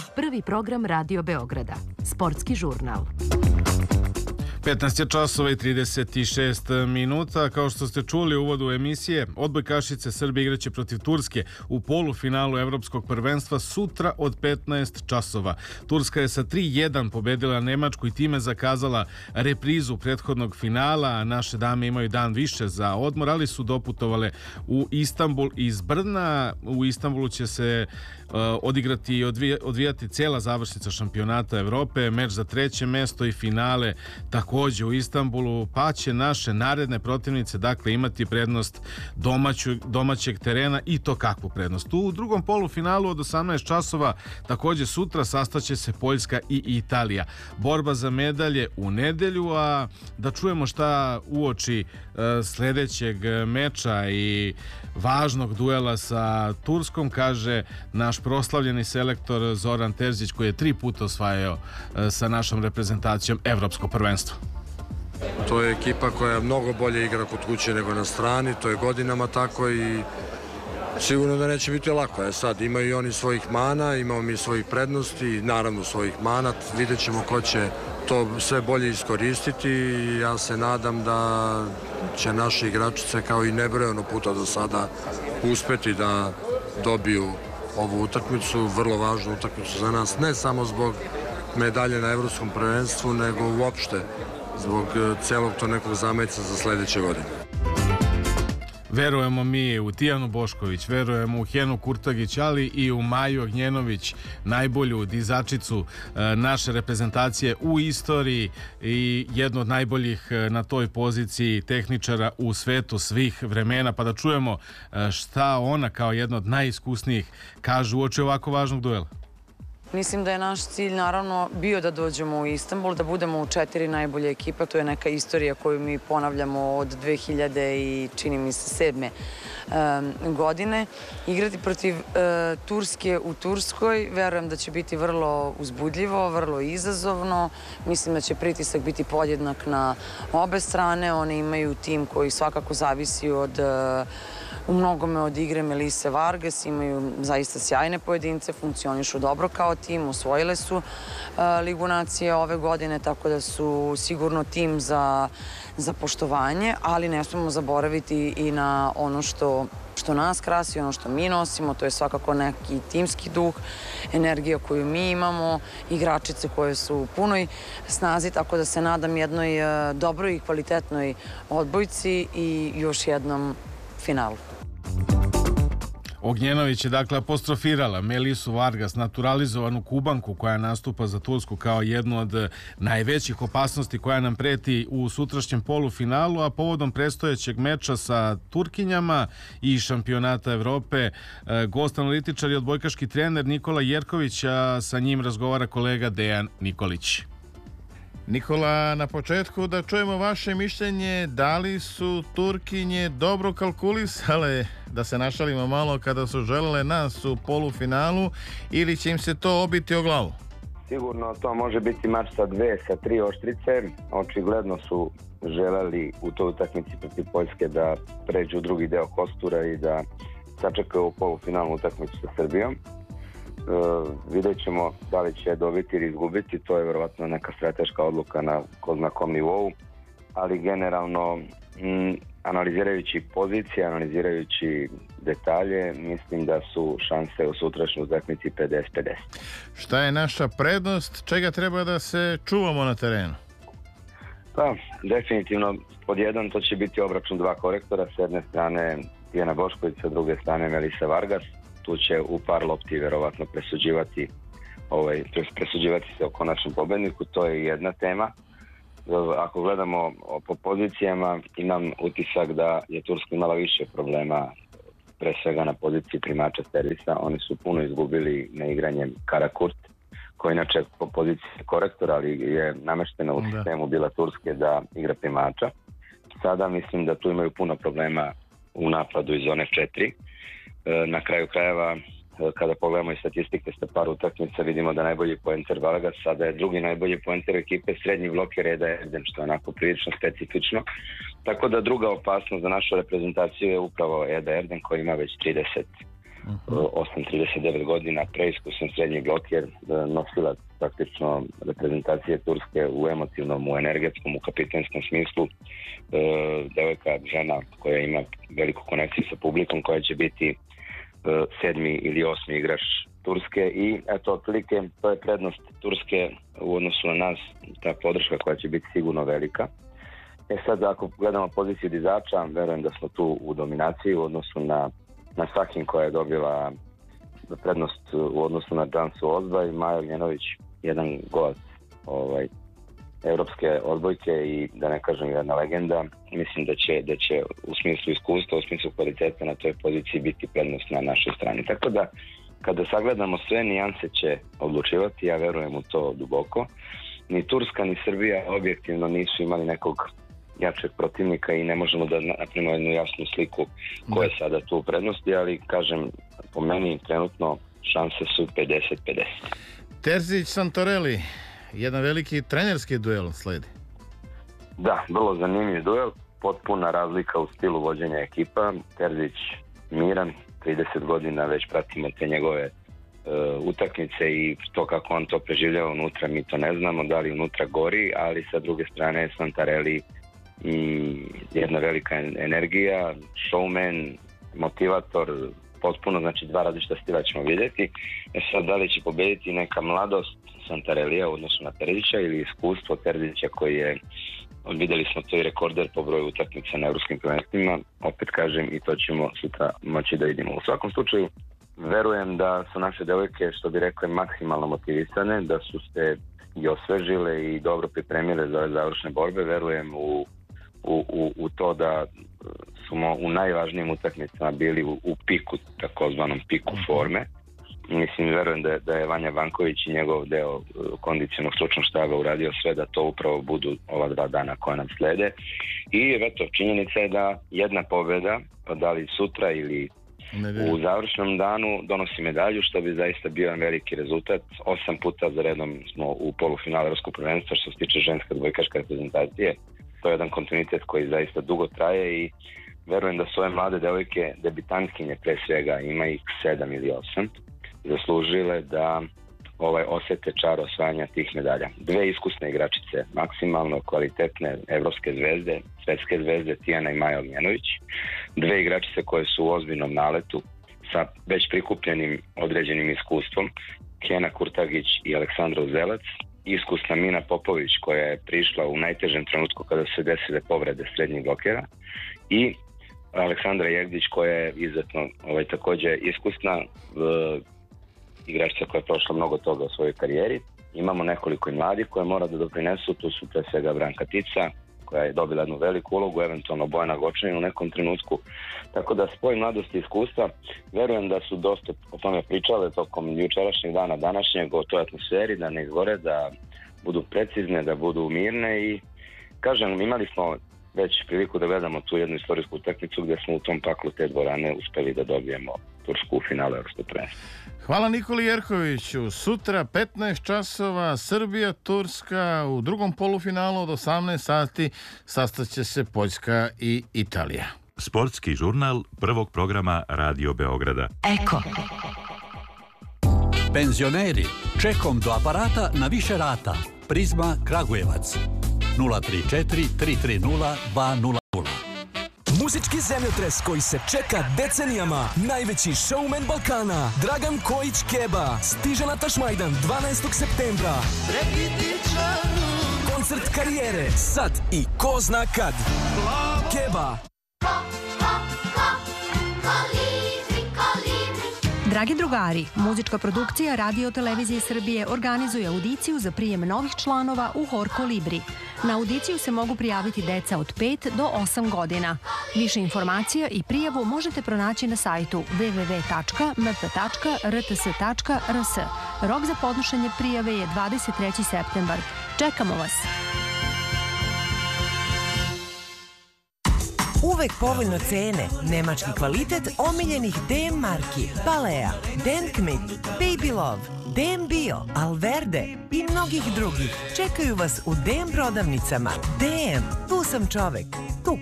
prvi program Radio Beograda, sportski žurnal. 15 je časova i 36 minuta. Kao što ste čuli u uvodu emisije, odbojkašice Srbije igraće protiv Turske u polufinalu Evropskog prvenstva sutra od 15 časova. Turska je sa 3:1 pobedila Nemačku i time zakazala reprizu prethodnog finala, a naše dame imaju dan više za odmor, ali su doputovale u Istanbul iz Brna. U Istanbulu će se odigrati i odvijati cela završnica šampionata Evrope, meč za 3. mesto i finale takođe u Istanbulu, pa će naše naredne protivnice dakle imati prednost domaćeg terena, i to kakvu prednost. U drugom polufinalu od 18 časova takođe sutra sastaće se Poljska i Italija. Borba za medalje u nedelju, a da čujemo šta uoči sledećeg meča i važnog duela sa Turskom kaže naš proslavljeni selektor Zoran Terzić, koji je 3 puta osvajao sa našom reprezentacijom evropsko prvenstvo. To je ekipa koja mnogo bolje igra kod kuće nego na strani, to je godinama tako i sigurno da neće biti lako. Sad imaju i oni svojih mana, imamo mi svojih prednosti i naravno svojih mana, vidjet ćemo ko će to sve bolje iskoristiti i ja se nadam da će naše igračice kao i nebrojeno puta do sada uspeti da dobiju ovu utakmicu, vrlo važnu utakmicu za nas, ne samo zbog medalje na evropskom prvenstvu, nego uopšte zbog celog to nekog zameca za sledeće godine. Verujemo mi u Tijanu Bošković, verujemo u Henu Kurtagić, ali i u Maju Ognjenović, najbolju dizačicu naše reprezentacije u istoriji i jednu od najboljih na toj poziciji tehničara u svetu svih vremena, pa da čujemo šta ona kao jedna od najiskusnijih kaže uoči ovako važnog duela. Mislim da je naš cilj naravno bio da dođemo u Istanbul, da budemo u 4 najbolje ekipe. To je neka istorija koju mi ponavljamo od 2000 i čini mi se 7. godine. Igrati protiv Turske u Turskoj, verujem da će biti vrlo uzbudljivo, vrlo izazovno. Mislim da će pritisak biti podjednak na obe strane. One imaju tim koji svakako zavisi u mnogome od igre Melise Vargas, imaju zaista sjajne pojedince, funkcionišu dobro kao tim, osvojile su Ligu nacije ove godine, tako da su sigurno tim za poštovanje, ali ne smemo zaboraviti i na ono što nas krasi, ono što mi nosimo, to je svakako neki timski duh, energija koju mi imamo, igračice koje su u punoj snazi, tako da se nadam jednoj dobroj i kvalitetnoj odbojci i još jednom finalu. Ognjenović je dakle apostrofirala Melisu Vargas, naturalizovanu Kubanku koja nastupa za Tursku kao jednu od najvećih opasnosti koja nam preti u sutrašnjem polufinalu, a povodom predstojećeg meča sa Turkinjama i šampionata Evrope, gost analitičar i odbojkaški trener Nikola Jerković, a sa njim razgovara kolega Dejan Nikolić. Nikola, na početku da čujemo vaše mišljenje, da li su Turkinje dobro kalkulisale, da se našalimo malo, kada su želele nas u polufinalu, ili će im se to obiti o glavu? Sigurno to može biti mač sa 3 oštrice. Očigledno su želeli u toj utakmici protiv Poljske da pređu u drugi deo kostura i da sačekaju u polufinalnu utakmicu sa Srbijom. Vidjet ćemo da li će dobiti ili izgubiti, to je verovatno neka strateška odluka na ko zna kom nivou, ali generalno analizirajući pozicije, analizirajući detalje, mislim da su šanse u sutrašnjoj utakmici 50-50. Šta je naša prednost? Čega treba da se čuvamo na terenu? Pa, definitivno pod jedan to će biti obračun 2 korektora, s jedne strane Tijana Bošković, sa druge strane Melisa Vargas. Tu će u par lopti verovatno presuđivati se o konačnom pobedniku, to je jedna tema. Ako gledamo po pozicijama, imam utisak da je Turska imala više problema, pre svega na poziciji primača servisa. Oni su puno izgubili na igranjem Karakurt, koji inače po poziciji korektora, ali je nameštena u sistemu bila Turske da igra primača. Sada mislim da tu imaju puno problema u napadu iz zone 4. Na kraju krajeva, kada pogledamo i statistike sa par utakmica, vidimo da najbolji poenter Vargas, sada je drugi najbolji poenter ekipe, srednji bloker Eda Erden, što je onako prilično specifično. Tako da druga opasnost za našu reprezentaciju je upravo Eda Erden, koji ima već 39 godina, preiskusan srednji bloker, nosilac praktično reprezentacije Turske u emotivnom, u energetskom, u kapitenskom smislu, devojka, žena koja ima veliku konekciju sa publikom, koja će biti 7. ili 8. igrač Turske i eto, otprilike, to je prednost Turske u odnosu na nas, ta podrška koja će biti sigurno velika. Sad, ako gledamo poziciju dizača, verujem da smo tu u dominaciji u odnosu na Sahin, koja je dobila prednost u odnosu na Džansu Ozba, i Maja Ognjenović, jedan golac evropske odbojke i da ne kažem jedna legenda. Mislim da će u smislu iskustva, u smislu kvaliteta na toj poziciji biti prednost na našoj strani. Tako da, kada sagledamo sve, nijanse će odlučivati, ja verujem u to duboko. Ni Turska ni Srbija objektivno nisu imali nekog jačeg protivnika i ne možemo da napravimo jednu jasnu sliku koja je sada tu u prednosti, ali kažem, po meni trenutno šanse su 50-50. Terzić-Santorelli, jedan veliki trenerski duel sledi. Da, vrlo zanimljiv duel, potpuna razlika u stilu vođenja ekipa. Terzić miran, 30 godina već pratimo te njegove utakmice i to kako on to preživljava unutra, mi to ne znamo, da li unutra gori, ali sa druge strane Santarelli jedna velika energija, showman, motivator, potpuno, znači dva različita stila ćemo vidjeti. Sad, da li će pobediti neka mladost Santarellija u odnosu na Terzića ili iskustvo Terzića koji je, vidjeli smo to i rekorder po broju utakmica na evropskim prvenstvima, opet kažem, i to ćemo sutra moći da vidimo. U svakom slučaju, verujem da su naše devojke, što bi rekli, maksimalno motivisane, da su se i osvežile i dobro pripremile za ove završne borbe. Verujem u to da smo u najvažnijim utakmicama bili u piku, takozvanom piku forme. Mislim, verujem da je Vanja Vanković i njegov deo kondicionog stručnog štaba uradio sve da to upravo budu ova 2 dana koja nam slede. I eto, činjenica je da jedna pobjeda, pa da li sutra ili u završnom danu, donosi medalju, što bi zaista bio veliki rezultat. 8 puta za redom smo u polufinalu evropskog prvenstva što se tiče ženske odbojkaške reprezentacije. To je jedan kontinuitet koji zaista dugo traje i verujem da su ove mlade devojke, debitantkinje pre svega, ima ih 7 ili 8, zaslužile da osete čar osvajanja tih medalja. 2 iskusne igračice, maksimalno kvalitetne evropske zvezde, svetske zvezde, Tijana i Maja Ognjenović. 2 igračice koje su u ozbiljnom naletu sa već prikupljenim određenim iskustvom, Kena Kurtagić i Aleksandra Uzelac. Iskusna Mina Popović koja je prišla u najtežem trenutku kada su se desile povrede srednjih blokera i Aleksandra Jegdić koja je izuzetno također iskusna igračica koja je prošla mnogo toga u svojoj karijeri. Imamo nekoliko i mladih koje mora da doprinesu, tu su pre svega Branka Tica koja je dobila jednu veliku ulogu, eventualno Bojana Gočanin u nekom trenutku. Tako da spoj mladosti i iskustva, verujem da su dosta o tome pričale tokom jučerašnjeg dana, današnjeg, o toj atmosferi, da ne izgore, da budu precizne, da budu mirne i kažem, imali smo već priliku da gledamo tu jednu istorijsku utakmicu gdje smo u tom paklu te dvorane uspeli da dobijemo Tursku u finalu evropskog prvenstva. Hvala Nikoli Jerkoviću. Sutra 15 časova Srbija, Turska u drugom polufinalu od 18 sati sastaće se Poljska i Italija. Sportski žurnal prvog programa Radio Beograda. Eko. Penzioneri, čekom do aparata na više rata. Prizma Kragujevac. 034 330 200. Muzički zemljotres koji se čeka decenijama. Najveći showman Balkana, Dragan Kojić Keba, stiže na Tašmajdan 12. septembra. Koncert karijere, sad i ko zna kad. Keba. Dragi drugari, muzička produkcija Radio Televizije Srbije organizuje audiciju za prijem novih članova u Hor Kolibri. Na audiciju se mogu prijaviti deca od 5 do 8 godina. Više informacija i prijavu možete pronaći na sajtu www.mp.rts.rs. Rok za podnošenje prijave je 23. septembar. Čekamo vas! Uvek povoljno cene, nemački kvalitet omiljenih DM marki, Balea, Denkmit, Baby Love, DM Bio, Alverde i mnogih drugih. Čekaju vas u DM prodavnicama. DM, tu sam čovek.